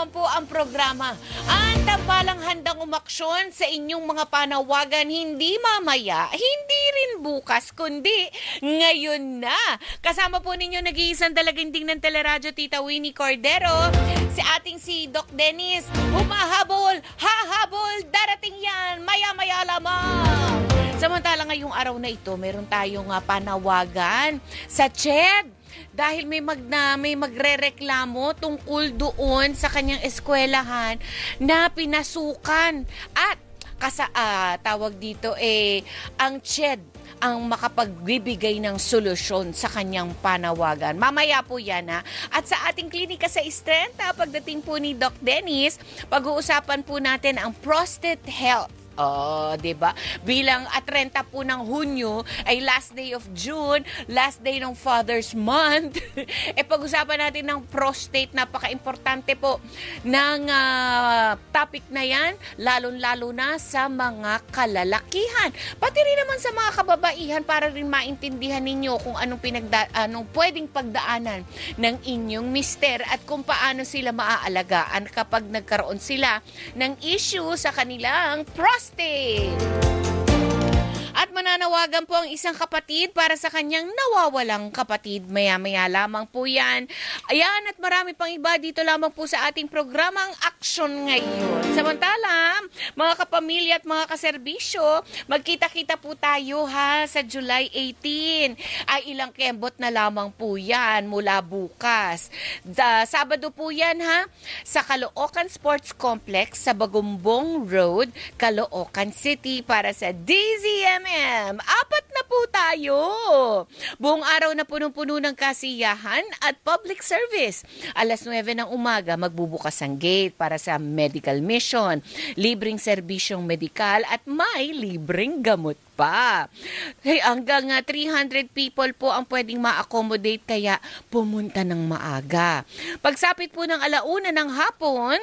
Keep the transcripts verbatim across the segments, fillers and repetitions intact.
naman po ang programa. Ang tampalang handang umaksyon sa inyong mga panawagan, hindi mamaya, hindi rin bukas, kundi ngayon na. Kasama po ninyo nag-iisang dalaginding ng teleradyo, Tita Winnie Cordero, si ating si Doc Dennis, humahabol, hahabol, darating yan, maya-maya lamang. Samantala ngayong araw na ito, meron tayong uh, panawagan sa C H E D. Dahil may mag na, may magrereklamo tungkol doon sa kanyang eskwelahan na pinasukan at kasa uh, tawag dito eh ang C H E D ang makapagbibigay ng solusyon sa kanyang panawagan. Mamaya po yan ha. At sa ating klinika sa Istrenta, pagdating po ni Doc Dennis, pag-uusapan po natin ang prostate health. Oh, 'di ba? Bilang at thirty po ng Hunyo ay last day of June, last day ng Father's Month. eh pag-usapan natin ng prostate, napaka-importante po ng uh, topic na 'yan, lalong-lalo na sa mga kalalakihan. Pati rin naman sa mga kababaihan para rin maintindihan ninyo kung anong pinagda anong pwedeng pagdaanan ng inyong mister at kung paano sila maaalagaan kapag nagkaroon sila ng issue sa kanilang prostate. At mananawagan po ang isang kapatid para sa kanyang nawawalang kapatid. Maya-maya lamang po yan. Ayan, at marami pang iba dito lamang po sa ating programang Aksyon Ngayon. Samantala, mga kapamilya at mga kaserbisyo, magkita-kita po tayo ha sa July eighteen. Ay ilang kembot na lamang po yan mula bukas. Da, Sabado po yan ha sa Caloocan Sports Complex sa Bagumbong Road, Caloocan City para sa D Z M M. Apat na po tayo. Buong araw na punong-puno ng kasiyahan at public service. Alas nuwebe ng umaga, magbubukas ang gate para sa medical mission, libreng serbisyong medikal at may libreng gamot pa. Hey, hanggang uh, three hundred people po ang pwedeng ma-accommodate kaya pumunta ng maaga. Pagsapit po ng alauna ng hapon,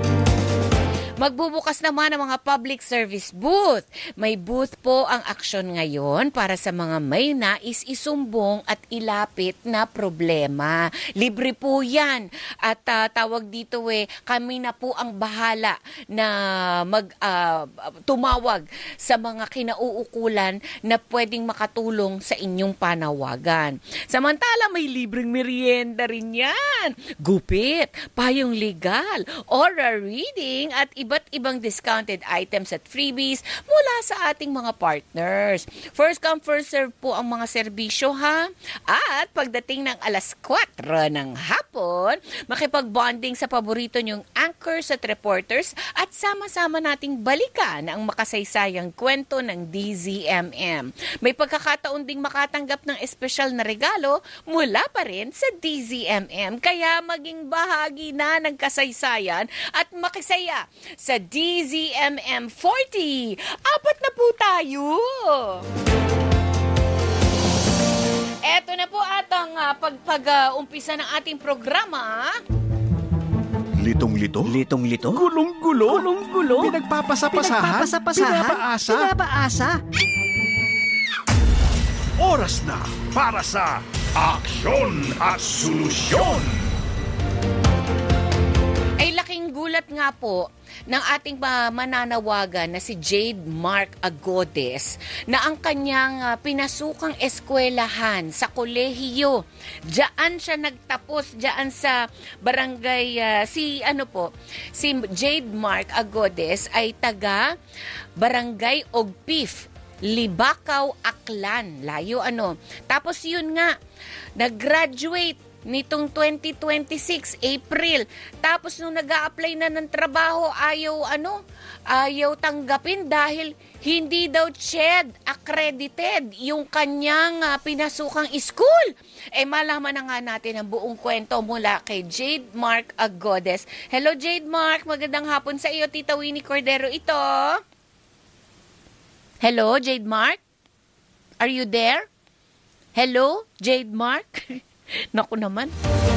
magbubukas naman ang mga public service booth. May booth po ang aksyon ngayon para sa mga may nais isumbong at ilapit na problema. Libre po yan. At uh, tawag dito eh, kami na po ang bahala na mag, uh, tumawag sa mga kinauukulan na pwedeng makatulong sa inyong panawagan. Samantala, may libreng merienda rin yan. Gupit, payong legal, oral reading at iba't ibang discounted items at freebies mula sa ating mga partners. First come, first serve po ang mga serbisyo ha. At pagdating ng alas kwatro ng hapon, makipag-bonding sa paborito niyong anchors at reporters at sama-sama nating balikan ang makasaysayang kwento ng D Z M M. May pagkakataon ding makatanggap ng espesyal na regalo mula pa rin sa D Z M M. Kaya maging bahagi na ng kasaysayan at makisaya sa D Z M M forty. Apat na po tayo. Eto na po atang uh, pagpag-umpisa uh, ng ating programa. Litong-lito? Litong-lito? Gulong-gulo? Gulong-gulo? Pinagpapasapasahan? Pinagpapasapasahan? Pinapaasa? Pinapaasa? Oras na para sa Aksyon at Solusyon! Ay laking gulat nga po ng ating mananawagan na si Jade Mark Agodes na ang kanyang uh, pinasukang eskwelahan sa kolehiyo. Diyan siya nagtapos, diyan sa barangay, uh, si ano po, si Jade Mark Agodes ay taga barangay Ogpif, Libakaw, Aklan. Layo ano. Tapos yun nga, nag-graduate nitong twenty twenty-six, April. Tapos nung nag-a-apply na ng trabaho, ayaw ano, ayaw tanggapin dahil hindi daw C H E D accredited yung kanyang uh, pinasukang school. Eh malaman na nga natin ang buong kwento mula kay Jade Mark Agodes. Hello Jade Mark, magandang hapon sa iyo, Tita Winnie Cordero ito. Hello Jade Mark? Are you there? Hello Jade Mark? Naku naman.